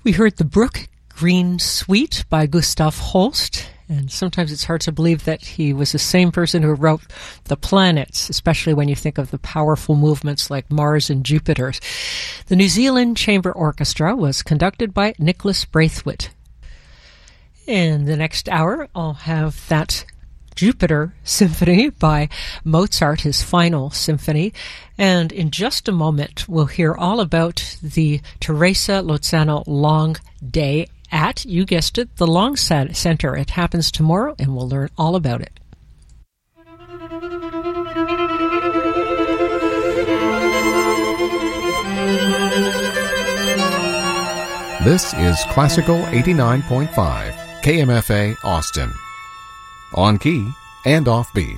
We heard the Brook Green Suite by Gustav Holst, and sometimes it's hard to believe that he was the same person who wrote The Planets, especially when you think of the powerful movements like Mars and Jupiter. The New Zealand Chamber Orchestra was conducted by Nicholas Braithwaite. In the next hour, I'll have that Jupiter Symphony by Mozart, his final symphony. And in just a moment, we'll hear all about the Teresa Lozano Long Day at, you guessed it, the Long Center. It happens tomorrow, and we'll learn all about it. This is Classical 89.5, KMFA Austin. On key and offbeat.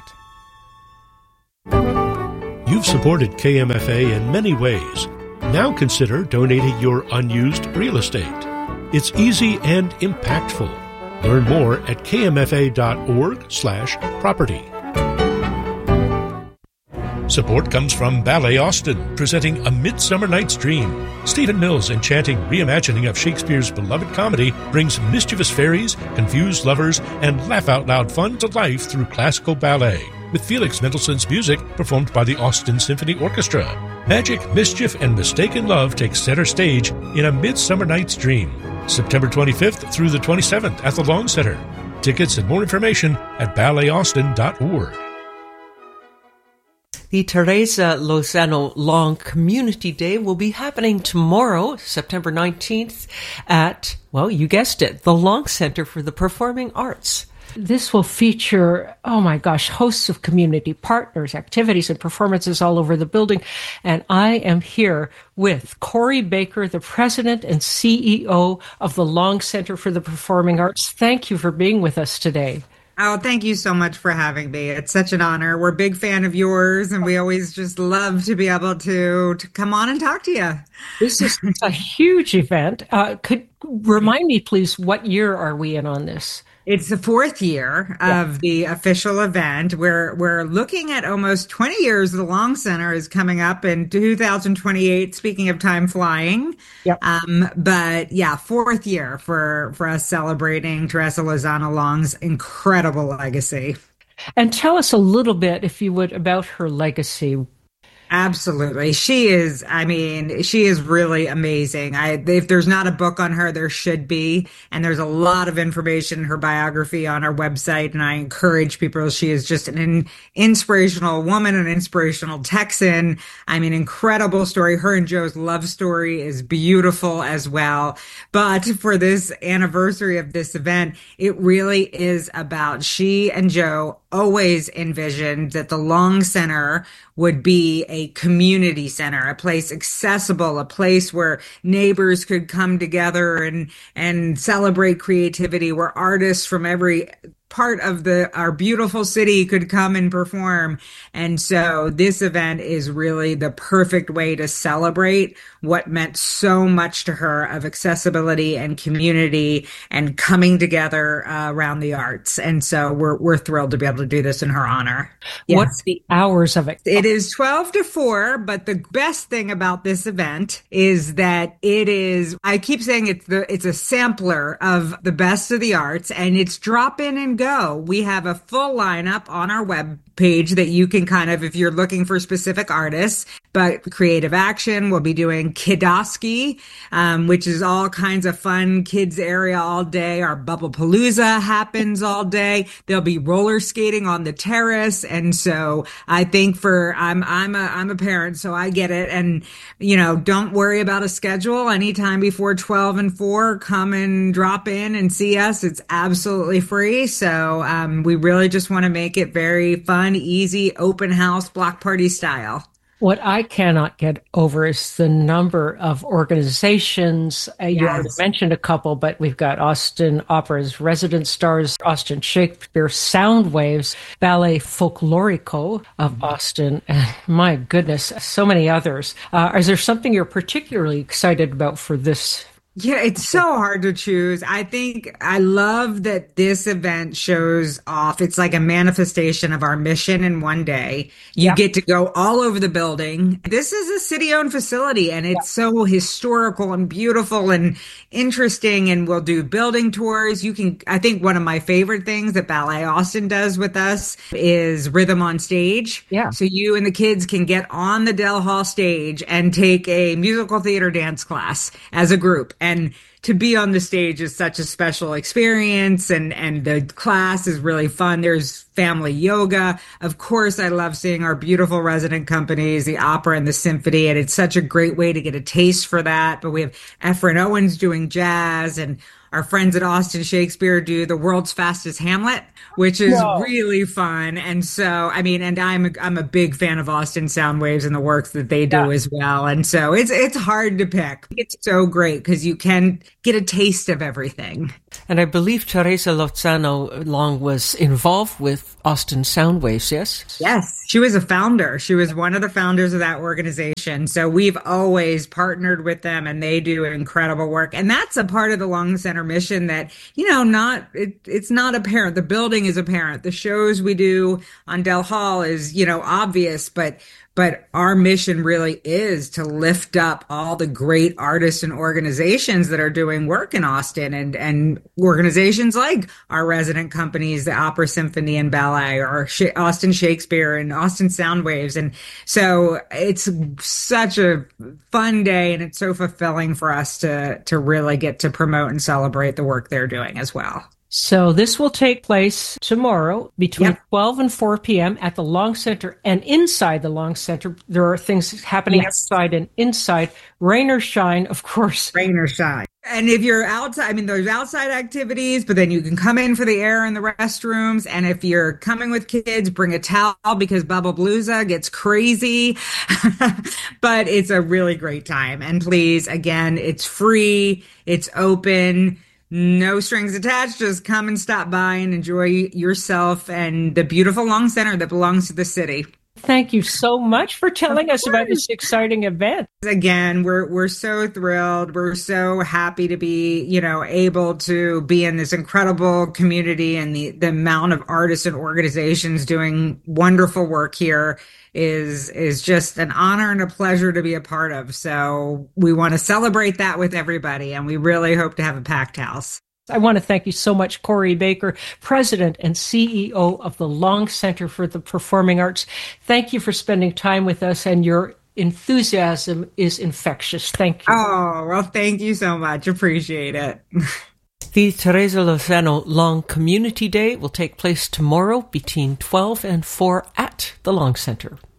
You've supported KMFA in many ways. Now consider donating your unused real estate. It's easy and impactful. Learn more at kmfa.org/property. Support comes from Ballet Austin, presenting A Midsummer Night's Dream. Stephen Mills' enchanting reimagining of Shakespeare's beloved comedy brings mischievous fairies, confused lovers, and laugh-out-loud fun to life through classical ballet, with Felix Mendelssohn's music performed by the Austin Symphony Orchestra. Magic, mischief, and mistaken love take center stage in A Midsummer Night's Dream, September 25th through the 27th at the Long Center. Tickets and more information at ballet.austin.org. The Teresa Lozano Long Community Day will be happening tomorrow, September 19th, at, well, you guessed it, the Long Center for the Performing Arts. This will feature, oh my gosh, hosts of community partners, activities, and performances all over the building. And I am here with Corey Baker, the president and CEO of the Long Center for the Performing Arts. Thank you for being with us today. Oh, thank you so much for having me. It's such an honor. We're a big fan of yours, and we always just love to be able to come on and talk to you. This is a huge event. Could remind me, please, what year are we in on this? It's the fourth year of the official event. We're looking at almost 20 years. The Long Center is coming up in 2028. Speaking of time flying. Yep. But yeah, fourth year for us celebrating Teresa Lozano Long's incredible legacy. And tell us a little bit, if you would, about her legacy. Absolutely. She is really amazing. If there's not a book on her, there should be. And there's a lot of information in her biography on our website. And I encourage people, she is just an inspirational woman, an inspirational Texan. Incredible story. Her and Joe's love story is beautiful as well. But for this anniversary of this event, it really is about she and Joe always envisioned that the Long Center would be a community center, a place accessible, a place where neighbors could come together and celebrate creativity, where artists from every part of our beautiful city could come and perform. And so this event is really the perfect way to celebrate what meant so much to her of accessibility and community and coming together around the arts. And so we're thrilled to be able to do this in her honor. Yes. What's the hours of it? It is 12 to 4, but the best thing about this event is that I keep saying it's a sampler of the best of the arts, and it's drop in and go. We have a full lineup on our web page that you can if you're looking for specific artists, but Creative Action will be doing Kidosky, which is all kinds of fun kids area all day. Our Bubblepalooza happens all day. There'll be roller skating on the terrace. And so I think I'm a parent, so I get it. And, don't worry about a schedule. Anytime before 12 and 4, come and drop in and see us. It's absolutely free. So, we really just want to make it very fun, easy, open house, block party style. What I cannot get over is the number of organizations. You already mentioned a couple, but we've got Austin Opera's Resident Stars, Austin Shakespeare Soundwaves, Ballet Folklorico of Austin, and my goodness, so many others. Is there something you're particularly excited about for this Yeah, it's so hard to choose. I think I love that this event shows off. It's like a manifestation of our mission in one day. You Yeah. get to go all over the building. This is a city-owned facility and it's so historical and beautiful and interesting. And we'll do building tours. I think one of my favorite things that Ballet Austin does with us is Rhythm on Stage. Yeah. So you and the kids can get on the Del Hall stage and take a musical theater dance class as a group. And to be on the stage is such a special experience, and the class is really fun. There's family yoga. Of course, I love seeing our beautiful resident companies, the opera and the symphony, and it's such a great way to get a taste for that. But we have Efren Owens doing jazz, and our friends at Austin Shakespeare do the world's fastest Hamlet, which is really fun. And so, I mean, and I'm a big fan of Austin Soundwaves and the works that they do as well. And so it's hard to pick. It's so great because you can get a taste of everything. And I believe Teresa Lozano Long was involved with Austin Soundwaves, yes? Yes, she was a founder. She was one of the founders of that organization. So we've always partnered with them and they do incredible work. And that's a part of the Long Center mission that, it's not apparent. The building is apparent. The shows we do on Del Hall is, obvious, but our mission really is to lift up all the great artists and organizations that are doing work in Austin, and organizations like our resident companies, the Opera Symphony and Ballet, or Austin Shakespeare and Austin Soundwaves. And so it's such a fun day, and it's so fulfilling for us to really get to promote and celebrate the work they're doing as well. So this will take place tomorrow between 12 and 4 p.m. at the Long Center. And inside the Long Center, there are things happening outside and inside. Rain or shine, of course. Rain or shine. And if you're outside, there's outside activities, but then you can come in for the air in the restrooms. And if you're coming with kids, bring a towel because Bubblebluza gets crazy. But it's a really great time. And please, again, it's free. It's open. No strings attached. Just come and stop by and enjoy yourself and the beautiful Long Center that belongs to the city. Thank you so much for telling us about this exciting event. Again, we're so thrilled. We're so happy to be, able to be in this incredible community, and the amount of artists and organizations doing wonderful work here is just an honor and a pleasure to be a part of. So we want to celebrate that with everybody, and we really hope to have a packed house. I want to thank you so much, Corey Baker, President and CEO of the Long Center for the Performing Arts. Thank you for spending time with us, and your enthusiasm is infectious. Thank you. Oh, well, thank you so much. Appreciate it. The Teresa Lozano Long Community Day will take place tomorrow between 12 and 4 at the Long Center.